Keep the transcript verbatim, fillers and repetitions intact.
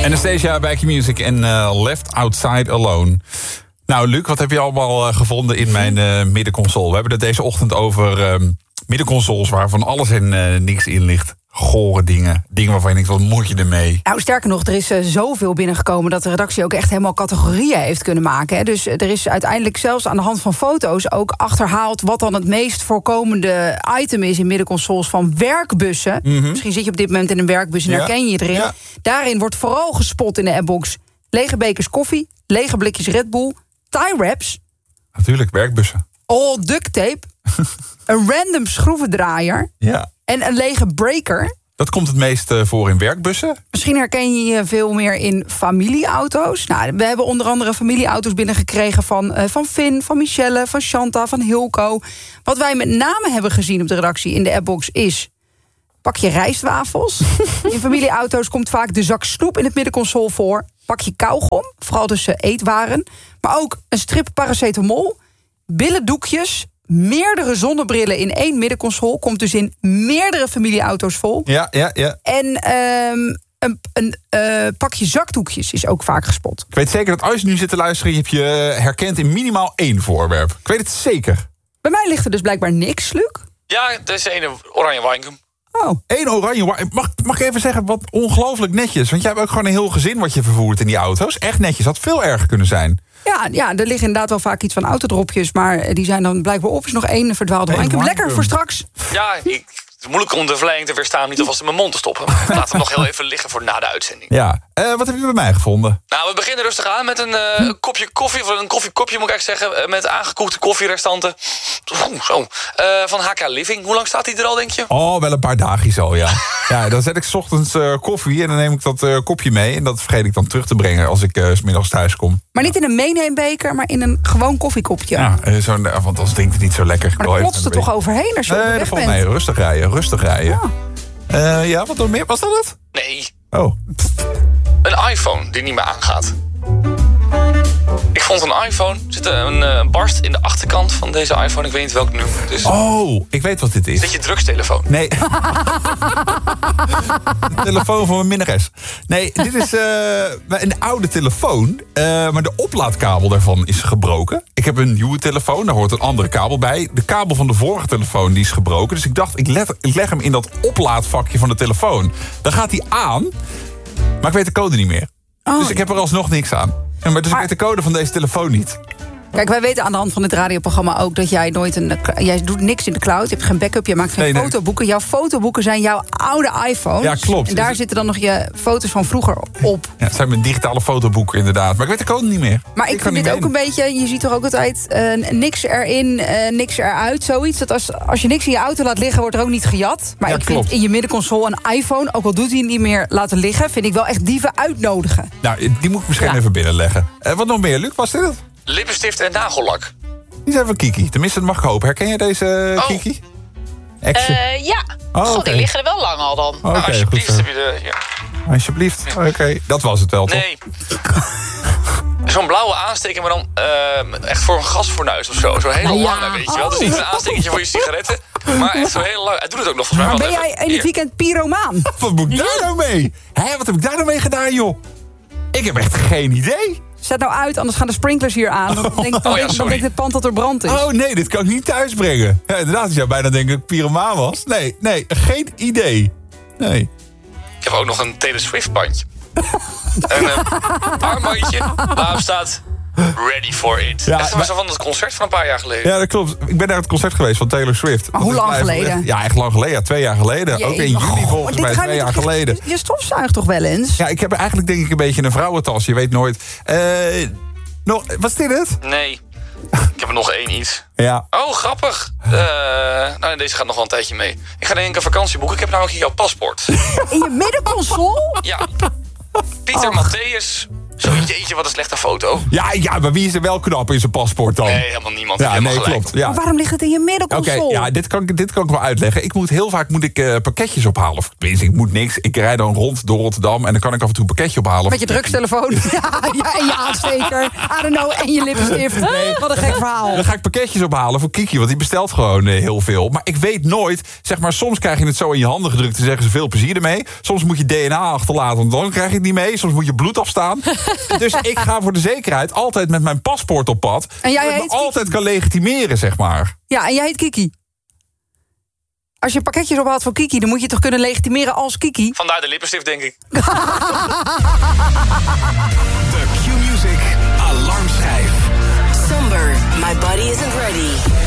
Anastasia bij Q-Music en uh, Left Outside Alone. Nou, Luc, wat heb je allemaal uh, gevonden in mijn uh, middenconsole? We hebben het deze ochtend over uh, middenconsoles waarvan alles en uh, niks in ligt. Gore dingen. Dingen waarvan je denkt, wat moet je ermee? Nou, sterker nog, er is uh, zoveel binnengekomen dat de redactie ook echt helemaal categorieën heeft kunnen maken. Hè. Dus uh, er is uiteindelijk zelfs aan de hand van foto's ook achterhaald wat dan het meest voorkomende item is in middenconsoles van werkbussen. Mm-hmm. Misschien zit je op dit moment in een werkbus en ja. herken je je erin. Ja. Daarin wordt vooral gespot in de appbox lege bekers koffie, lege blikjes Red Bull, tie wraps. Natuurlijk, werkbussen. All duct tape, een random schroevendraaier. Ja. En een lege breaker. Dat komt het meest uh, voor in werkbussen. Misschien herken je je veel meer in familieauto's. Nou, we hebben onder andere familieauto's binnengekregen van, uh, van Finn, van Michelle, van Shanta, van Hilco. Wat wij met name hebben gezien op de redactie in de appbox is pak je rijstwafels. In familieauto's komt vaak de zak snoep in het middenconsole voor. Pak je kauwgom, vooral dus uh, eetwaren. Maar ook een strip paracetamol, billendoekjes, meerdere zonnebrillen in één middenconsole. Komt dus in meerdere familieauto's vol. Ja, ja, ja. En um, een, een uh, pakje zakdoekjes is ook vaak gespot. Ik weet zeker dat als je nu zit te luisteren, je hebt je herkend in minimaal één voorwerp. Ik weet het zeker. Bij mij ligt er dus blijkbaar niks, Luc. Ja, dat is een oranje winegum. Oh. Eén oranje wine. Mag, mag ik even zeggen, wat ongelooflijk netjes. Want jij hebt ook gewoon een heel gezin wat je vervoert in die auto's. Echt netjes, had veel erger kunnen zijn. Ja, ja, er liggen inderdaad wel vaak iets van autodropjes, maar die zijn dan blijkbaar op. Is nog één verdwaalde wine. Ik heb lekker voor straks. Ja, ik, het is moeilijk om de verleiding te weerstaan niet alvast in mijn mond te stoppen. Laat hem nog heel even liggen voor na de uitzending. Ja, uh, wat heb je bij mij gevonden? Nou, we beginnen rustig aan met een uh, hm. kopje koffie, of een koffiekopje moet ik eigenlijk zeggen, met aangekoekte koffierestanten. Oeh, zo. Uh, van H K Living. Hoe lang staat die er al, denk je? Oh, wel een paar dagjes al, ja. Ja, dan zet ik 's ochtends uh, koffie en dan neem ik dat uh, kopje mee. En dat vergeet ik dan terug te brengen als ik uh, 's middags thuis kom. Maar niet in een meeneembeker, maar in een gewoon koffiekopje. Ja, uh, zo, uh, want anders drinkt het niet zo lekker. Maar dan klotst er toch overheen als je nee, op de weg dat valt bent? mee. Rustig rijden, rustig rijden. Ja, uh, ja wat nog meer? Was dat het? Nee. Oh. Een iPhone die niet meer aangaat. Ik vond een iPhone, er zit een, een barst in de achterkant van deze iPhone. Ik weet niet welk nummer het is. Oh, ik weet wat dit is. Is dat je drugstelefoon? Nee. De telefoon van mijn minnares. Nee, dit is uh, een oude telefoon. Uh, maar de oplaadkabel daarvan is gebroken. Ik heb een nieuwe telefoon, daar hoort een andere kabel bij. De kabel van de vorige telefoon die is gebroken. Dus ik dacht, ik, let, ik leg hem in dat oplaadvakje van de telefoon. Dan gaat hij aan, maar ik weet de code niet meer. Oh. Dus ik heb er alsnog niks aan. Ja, maar dus ik weet de code van deze telefoon niet. Kijk, wij weten aan de hand van het radioprogramma ook dat jij nooit een... Jij doet niks in de cloud, je hebt geen backup, je maakt geen nee, nee. fotoboeken. Jouw fotoboeken zijn jouw oude iPhones. Ja, klopt. En daar dus zitten dan nog je foto's van vroeger op. Ja, het zijn mijn digitale fotoboeken inderdaad. Maar ik weet de code niet meer. Maar ik, ik vind dit ook een beetje... Je ziet toch ook altijd uh, niks erin, uh, niks eruit, zoiets. Dat als, als je niks in je auto laat liggen, wordt er ook niet gejat. Maar ja, ik klopt. vind in je middenconsole een iPhone, ook al doet hij niet meer laten liggen, vind ik wel echt dieven uitnodigen. Nou, die moet ik misschien ja. even binnenleggen. Uh, wat nog meer, Luc, was dit het? Lippenstift en nagellak. Die zijn van Kiki. Tenminste, dat mag ik hopen. Herken je deze oh. Kiki? Uh, ja. Oh, God, okay. Die liggen er wel lang al dan. Oh, okay, nou, alsjeblieft goed, heb je de... Ja. Alsjeblieft. Ja. Oké, okay. Dat was het wel, toch? Nee. Zo'n blauwe aansteker, maar dan uh, echt voor een gasfornuis of zo. Zo'n hele ja. lange, weet je wel. Dus niet een aanstekertje voor je sigaretten, maar echt zo heel lang. Hij doet het ook nog volgens mij. Maar ben jij in het weekend pyromaan? Wat moet ik daar nou mee? Hé, wat heb ik daar nou mee gedaan, joh? Ik heb echt geen idee. Zet nou uit, anders gaan de sprinklers hier aan. Dan denkt oh, ja, denk denk het pand dat er brand is. Oh nee, dit kan ik niet thuis brengen. Ja, inderdaad, als jij bijna denkt dat ik pyromaan was. Nee, nee, geen idee. Nee. Ik heb ook nog een Taylor Swift bandje. Een uh, armbandje waarop staat Ready for it. Ja, echt maar zo van het concert van een paar jaar geleden. Ja, dat klopt. Ik ben naar het concert geweest van Taylor Swift. Maar hoe lang geleden? Echt, ja, echt lang geleden. Ja, twee jaar geleden. Jee, ook in juli volgens mij, twee jaar geleden. Je stofzuigt toch wel eens? Ja, ik heb eigenlijk denk ik een beetje een vrouwentas. Je weet nooit. Uh, nog, was dit het? Nee. Ik heb er nog één iets. Ja. Oh, grappig. Uh, nou, deze gaat nog wel een tijdje mee. Ik ga denk ik een vakantie boeken. Ik heb namelijk hier jouw paspoort. In je middenconsole? Ja. Pieter Matthäus, zo jeetje, wat een slechte foto. Ja, ja, maar wie is er wel knap in zijn paspoort dan? Nee, helemaal niemand. Ja, helemaal nee, gelijk. klopt. Ja. Maar waarom ligt het in je middenconsole? Oké, okay, ja, dit kan, dit kan ik wel uitleggen. Ik moet heel vaak moet ik, uh, pakketjes ophalen. Of tenminste, ik moet niks. Ik rijd dan rond door Rotterdam en dan kan ik af en toe een pakketje ophalen. Met je drugstelefoon. ja, ja, en je aansteker. I don't know, en je lipstift. Nee, wat een gek verhaal. Dan ga ik pakketjes ophalen voor Kiki, want die bestelt gewoon uh, heel veel. Maar ik weet nooit, zeg maar, soms krijg je het zo in je handen gedrukt en zeggen ze veel plezier ermee. Soms moet je D N A achterlaten, want dan krijg je het niet mee. Soms moet je bloed afstaan. Dus ik ga voor de zekerheid altijd met mijn paspoort op pad. En jij dat ik me altijd kan legitimeren, zeg maar. Ja, en jij heet Kiki. Als je pakketjes ophaalt voor Kiki, dan moet je toch kunnen legitimeren als Kiki? Vandaar de lippenstift, denk ik.